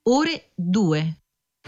ore 2.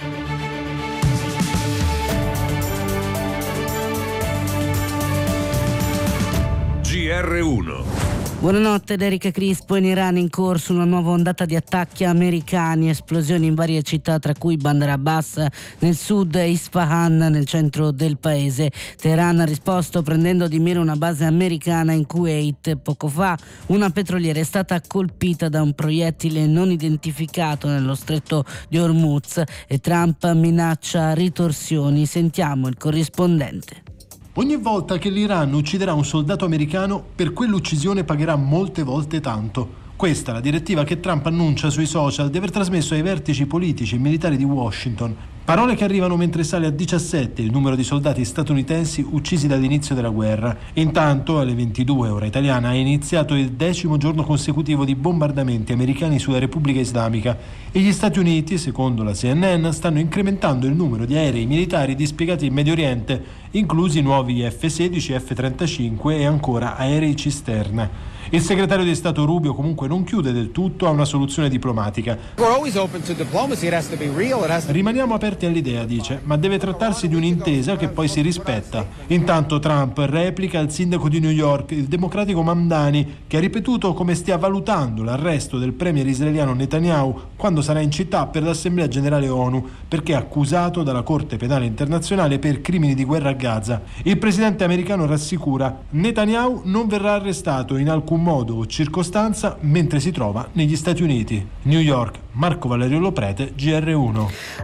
GR1. Buonanotte, da Erika Crispo. In Iran in corso una nuova ondata di attacchi americani, esplosioni in varie città tra cui Bandar Abbas nel sud e Isfahan nel centro del paese. Teheran ha risposto prendendo di mira una base americana in Kuwait. Poco fa una petroliera è stata colpita da un proiettile non identificato nello stretto di Hormuz e Trump minaccia ritorsioni. Sentiamo il corrispondente. Ogni volta che l'Iran ucciderà un soldato americano, per quell'uccisione pagherà molte volte tanto. Questa è la direttiva che Trump annuncia sui social di aver trasmesso ai vertici politici e militari di Washington. Parole che arrivano mentre sale a 17 il numero di soldati statunitensi uccisi dall'inizio della guerra. Intanto, alle 22 ora italiana, è iniziato il 10° giorno consecutivo di bombardamenti americani sulla Repubblica Islamica e gli Stati Uniti, secondo la CNN, stanno incrementando il numero di aerei militari dispiegati in Medio Oriente, inclusi nuovi F-16, F-35 e ancora aerei cisterna. Il segretario di Stato Rubio comunque non chiude del tutto a una soluzione diplomatica. Rimaniamo aperti all'idea, dice, ma deve trattarsi di un'intesa che poi si rispetta. Intanto Trump replica il sindaco di New York, il democratico Mamdani, che ha ripetuto come stia valutando l'arresto del premier israeliano Netanyahu quando sarà in città per l'Assemblea Generale ONU, perché è accusato dalla Corte Penale Internazionale per crimini di guerra a Gaza. Il presidente americano rassicura: Netanyahu non verrà arrestato in alcun modo o circostanza mentre si trova negli Stati Uniti. New York, Marco Valerio Loprete, GR1.